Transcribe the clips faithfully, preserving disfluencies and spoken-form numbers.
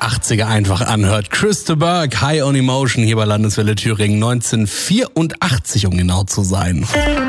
achtziger einfach anhört. Chris de Burgh, High on Emotion hier bei Landeswelle Thüringen, neunzehnhundertvierundachtzig, um genau zu sein.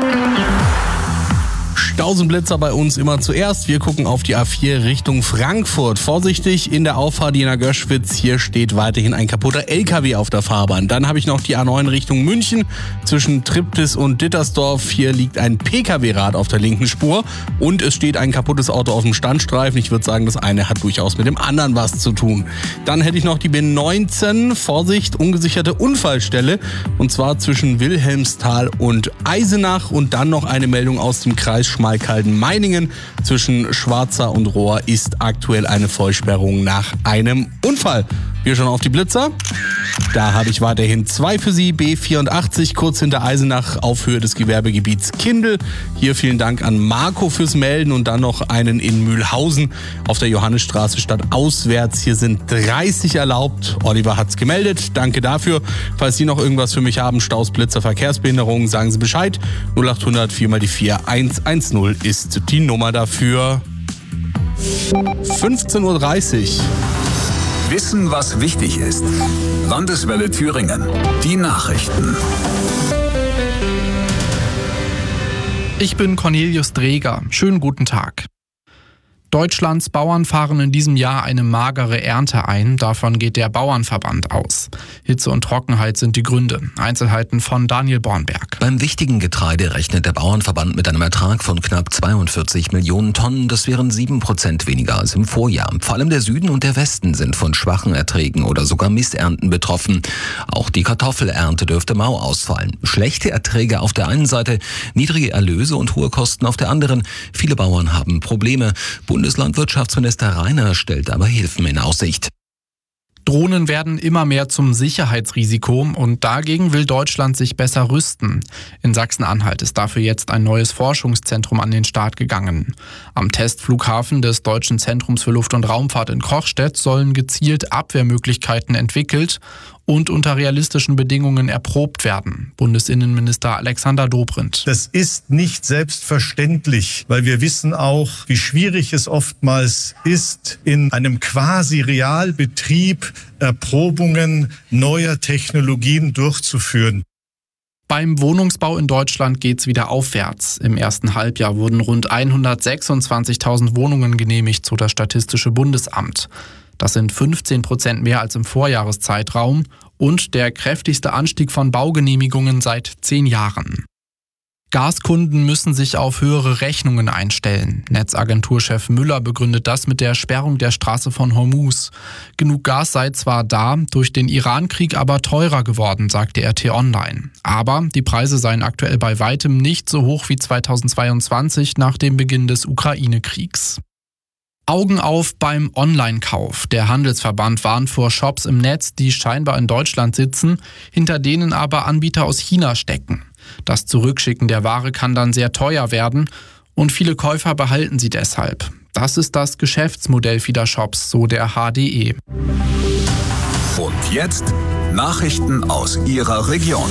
Stausenblitzer bei uns immer zuerst. Wir gucken auf die A vier Richtung Frankfurt. Vorsichtig in der Auffahrt Jena Göschwitz. Hier steht weiterhin ein kaputter L K W auf der Fahrbahn. Dann habe ich noch die A neun Richtung München zwischen Triptis und Dittersdorf. Hier liegt ein P K W-Rad auf der linken Spur und es steht ein kaputtes Auto auf dem Standstreifen. Ich würde sagen, das eine hat durchaus mit dem anderen was zu tun. Dann hätte ich noch die B neunzehn. Vorsicht, ungesicherte Unfallstelle. Und zwar zwischen Wilhelmsthal und Eisenach. Und dann noch eine Meldung aus dem Kreis Schmalkalden-Meiningen. Zwischen Schwarza und Rohr ist aktuell eine Vollsperrung nach einem Unfall. Wir schauen auf die Blitzer. Da habe ich weiterhin zwei für Sie. B vierundachtzig, kurz hinter Eisenach auf Höhe des Gewerbegebiets Kindl. Hier vielen Dank an Marco fürs Melden und dann noch einen in Mühlhausen auf der Johannisstraße statt auswärts. Hier sind dreißig erlaubt. Oliver hat's gemeldet. Danke dafür. Falls Sie noch irgendwas für mich haben, Staus, Blitzer, Verkehrsbehinderungen, sagen Sie Bescheid. null achthundert vier mal die vier eins eins null ist die Nummer dafür. fünfzehn Uhr dreißig. Wissen, was wichtig ist. Landeswelle Thüringen. Die Nachrichten. Ich bin Cornelius Dreger. Schönen guten Tag. Deutschlands Bauern fahren in diesem Jahr eine magere Ernte ein. Davon geht der Bauernverband aus. Hitze und Trockenheit sind die Gründe. Einzelheiten von Daniel Bornberg. Beim wichtigen Getreide rechnet der Bauernverband mit einem Ertrag von knapp zweiundvierzig Millionen Tonnen. Das wären sieben Prozent weniger als im Vorjahr. Vor allem der Süden und der Westen sind von schwachen Erträgen oder sogar Missernten betroffen. Auch die Kartoffelernte dürfte mau ausfallen. Schlechte Erträge auf der einen Seite, niedrige Erlöse und hohe Kosten auf der anderen. Viele Bauern haben Probleme. Bundeslandwirtschaftsminister Rainer stellt aber Hilfen in Aussicht. Drohnen werden immer mehr zum Sicherheitsrisiko und dagegen will Deutschland sich besser rüsten. In Sachsen-Anhalt ist dafür jetzt ein neues Forschungszentrum an den Start gegangen. Am Testflughafen des Deutschen Zentrums für Luft- und Raumfahrt in Kochstedt sollen gezielt Abwehrmöglichkeiten entwickelt und unter realistischen Bedingungen erprobt werden. Bundesinnenminister Alexander Dobrindt. Das ist nicht selbstverständlich, weil wir wissen auch, wie schwierig es oftmals ist, in einem quasi Realbetrieb Erprobungen neuer Technologien durchzuführen. Beim Wohnungsbau in Deutschland geht's wieder aufwärts. Im ersten Halbjahr wurden rund hundertsechsundzwanzigtausend Wohnungen genehmigt, so das Statistische Bundesamt. Das sind fünfzehn Prozent mehr als im Vorjahreszeitraum und der kräftigste Anstieg von Baugenehmigungen seit zehn Jahren. Gaskunden müssen sich auf höhere Rechnungen einstellen. Netzagenturchef Müller begründet das mit der Sperrung der Straße von Hormuz. Genug Gas sei zwar da, durch den Irankrieg aber teurer geworden, sagte R T Online. Aber die Preise seien aktuell bei weitem nicht so hoch wie zweitausendzweiundzwanzig nach dem Beginn des Ukraine-Kriegs. Augen auf beim Online-Kauf. Der Handelsverband warnt vor Shops im Netz, die scheinbar in Deutschland sitzen, hinter denen aber Anbieter aus China stecken. Das Zurückschicken der Ware kann dann sehr teuer werden und viele Käufer behalten sie deshalb. Das ist das Geschäftsmodell vieler Shops, so der H D E. Und jetzt Nachrichten aus Ihrer Region.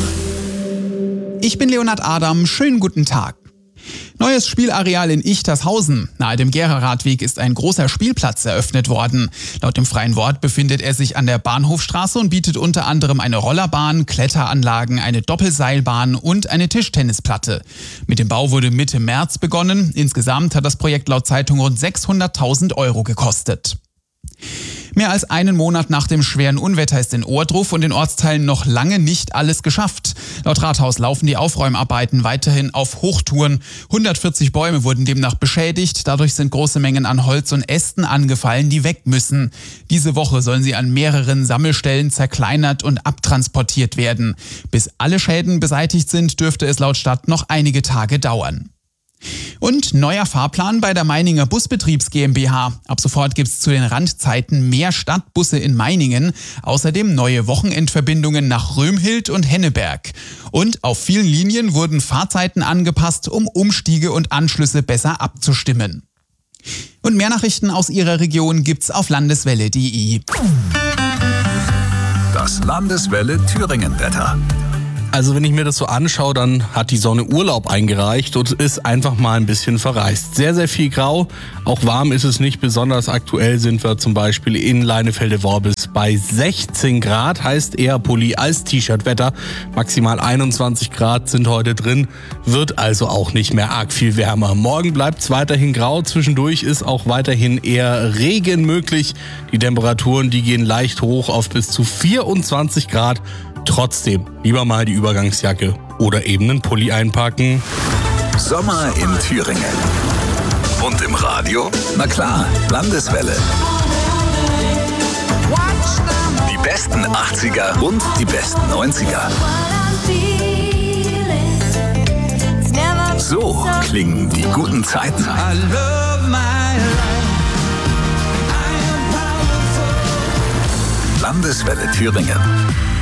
Ich bin Leonhard Adam, schönen guten Tag. Neues Spielareal in Ichtershausen. Nahe dem Gera-Radweg ist ein großer Spielplatz eröffnet worden. Laut dem Freien Wort befindet er sich an der Bahnhofstraße und bietet unter anderem eine Rollerbahn, Kletteranlagen, eine Doppelseilbahn und eine Tischtennisplatte. Mit dem Bau wurde Mitte März begonnen. Insgesamt hat das Projekt laut Zeitung rund sechshunderttausend Euro gekostet. Mehr als einen Monat nach dem schweren Unwetter ist in Ohrdruf und den Ortsteilen noch lange nicht alles geschafft. Laut Rathaus laufen die Aufräumarbeiten weiterhin auf Hochtouren. hundertvierzig Bäume wurden demnach beschädigt. Dadurch sind große Mengen an Holz und Ästen angefallen, die weg müssen. Diese Woche sollen sie an mehreren Sammelstellen zerkleinert und abtransportiert werden. Bis alle Schäden beseitigt sind, dürfte es laut Stadt noch einige Tage dauern. Und neuer Fahrplan bei der Meininger Busbetriebs GmbH. Ab sofort gibt's zu den Randzeiten mehr Stadtbusse in Meiningen. Außerdem neue Wochenendverbindungen nach Römhild und Henneberg. Und auf vielen Linien wurden Fahrzeiten angepasst, um Umstiege und Anschlüsse besser abzustimmen. Und mehr Nachrichten aus Ihrer Region gibt's auf landeswelle punkt de. Das Landeswelle Thüringen Wetter. Also wenn ich mir das so anschaue, dann hat die Sonne Urlaub eingereicht und ist einfach mal ein bisschen verreist. Sehr, sehr viel Grau. Auch warm ist es nicht. Besonders aktuell sind wir zum Beispiel in Leinefelde-Worbis bei sechzehn Grad. Heißt eher Pulli als T-Shirt-Wetter. Maximal einundzwanzig Grad sind heute drin. Wird also auch nicht mehr arg viel wärmer. Morgen bleibt es weiterhin grau. Zwischendurch ist auch weiterhin eher Regen möglich. Die Temperaturen, die gehen leicht hoch auf bis zu vierundzwanzig Grad. Trotzdem lieber mal die Übergangsjacke oder eben einen Pulli einpacken. Sommer in Thüringen. Und im Radio? Na klar, Landeswelle. Die besten achtziger und die besten neunziger. So klingen die guten Zeiten. Landeswelle Thüringen.